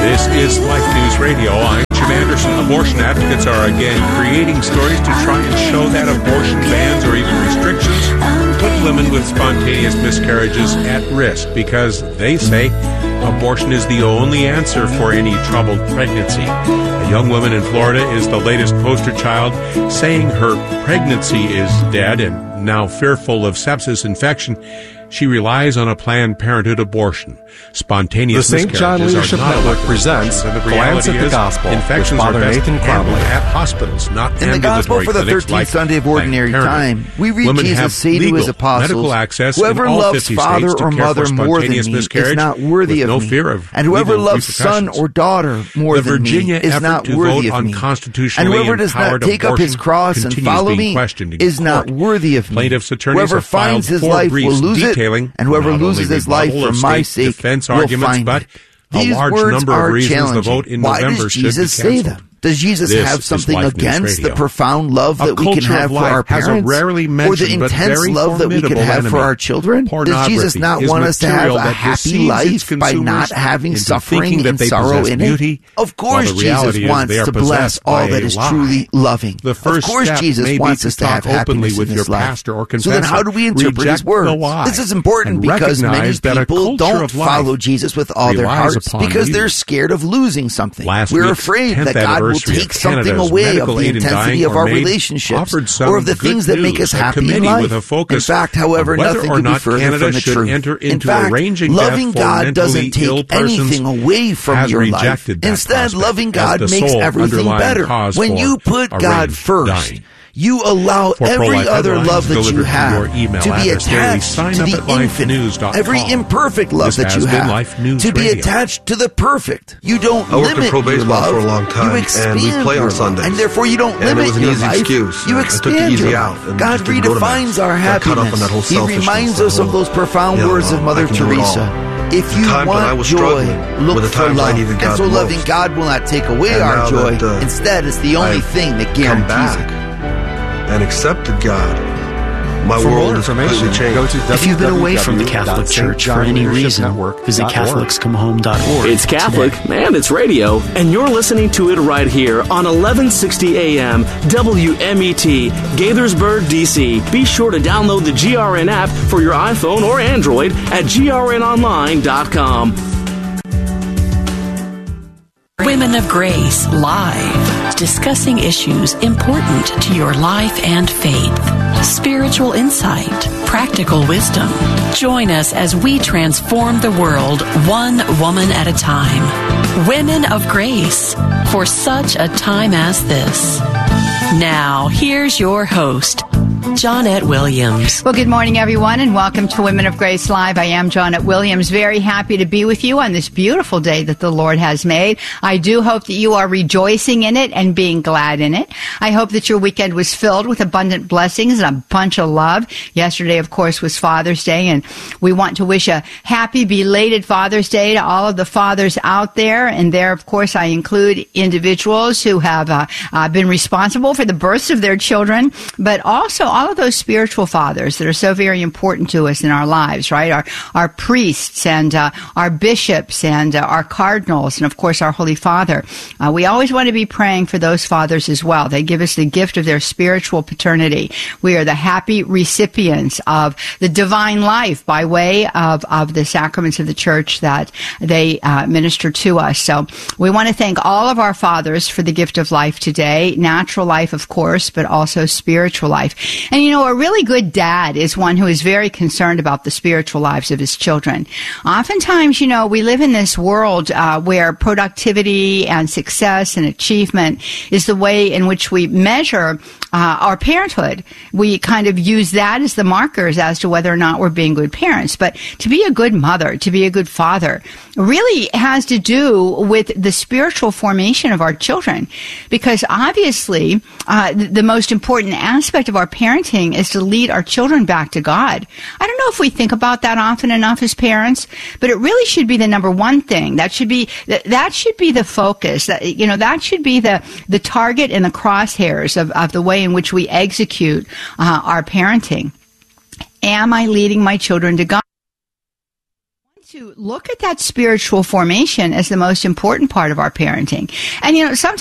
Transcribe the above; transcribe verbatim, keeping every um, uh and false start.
This is Life News Radio. I'm Jim Anderson. Abortion advocates are again creating stories to try and show that abortion bans or even restrictions put women with spontaneous miscarriages at risk because they say abortion is the only answer for any troubled pregnancy. A young woman in Florida is the latest poster child, saying her pregnancy is dead and now fearful of sepsis infection. She relies on a Planned Parenthood abortion. Spontaneous the Saint John Leadership Network presents Glance at the Gospel with Father Nathan Crowley at hospitals, not in the Gospel for the thirteenth like Sunday of Ordinary Time. We read Women Jesus say to his apostles, "Whoever loves father or mother more than me is not worthy of no me, fear of and whoever loves son or daughter more than me is not worthy of me, and whoever does not take up his cross and follow me is not worthy of me. Whoever finds his life will lose it, and whoever loses his life for my sake will find it." These words are challenging. Why does Jesus say them? Does Jesus this have something against the Radio. profound love that a we can have for our parents? Or the intense love that we can have enemy. for our children? Does Jesus not want us to have a happy life by not having suffering and sorrow in it? Of course Jesus wants to bless all that is lie. truly loving. The first of course step Jesus wants us to have happiness with in your this life. pastor or so then how do we interpret Reject his words? This is important because many people don't follow Jesus with all their hearts because they're scared of losing something. We're afraid that God will take something away of the intensity of our relationships or of the things that make us happy in life. In fact, however, nothing could be further from the truth. In fact, loving God doesn't take anything away from your life. Instead, loving God makes everything better. When you put God first, you allow every other love that you have to be attached to the infinite, every imperfect love that you have to be attached to the perfect. You don't limit your love, for a long time, you expand and we play your on love, Sundays. and therefore you don't and limit it was an your easy life, excuse. you I expand took the easy your out life. and God just didn't go to redefines mass. our Got caught up in happiness. that whole He selfishness, reminds that us of whole, those profound you know, words of I Mother can do it all. Teresa. If you The time when I want was joy, struggling look were the for times I love. needed And God so most. loving God will not take away And our now joy. that, uh, Instead, it's the only I've thing that come guarantees back it. and accepted God. My For more world is information, completely changed. go to If you've been away from the Catholic Church for any reason, visit Catholics Come Home dot org. It's Catholic today. and it's radio, and you're listening to it right here on eleven sixty A M W M E T, Gaithersburg, D C. Be sure to download the G R N app for your iPhone or Android at G R N online dot com. Women of Grace Live, discussing issues important to your life and faith. Spiritual insight, practical wisdom. Join us as we transform the world one woman at a time. Women of Grace, for such a time as this. Now, here's your host, Johnette Williams. Well, good morning, everyone, and welcome to Women of Grace Live. I am Johnette Williams, very happy to be with you on this beautiful day that the Lord has made. I do hope that you are rejoicing in it and being glad in it. I hope that your weekend was filled with abundant blessings and a bunch of love. Yesterday, of course, was Father's Day, and we want to wish a happy, belated Father's Day to all of the fathers out there. And there, of course, I include individuals who have uh, uh, been responsible for the births of their children, but also all of those spiritual fathers that are so very important to us in our lives, right? Our our priests and uh, our bishops and uh, our cardinals and, of course, our Holy Father. Uh, we always want to be praying for those fathers as well. They give us the gift of their spiritual paternity. We are the happy recipients of the divine life by way of, of the sacraments of the church that they uh, minister to us. So we want to thank all of our fathers for the gift of life today, natural life, of course, but also spiritual life. And, you know, a really good dad is one who is very concerned about the spiritual lives of his children. Oftentimes, you know, we live in this world uh, where productivity and success and achievement is the way in which we measure uh, our parenthood. We kind of use that as the markers as to whether or not we're being good parents. But to be a good mother, to be a good father, really has to do with the spiritual formation of our children. Because obviously, uh, the, the most important aspect of our parenting is to lead our children back to God. I don't know if we think about that often enough as parents, but it really should be the number one thing. That should be that, that should be the focus. That, you know, that should be the the target and the crosshairs of, of the way in which we execute uh, our parenting. Am I leading my children to God? to look at that spiritual formation as the most important part of our parenting. And, you know, sometimes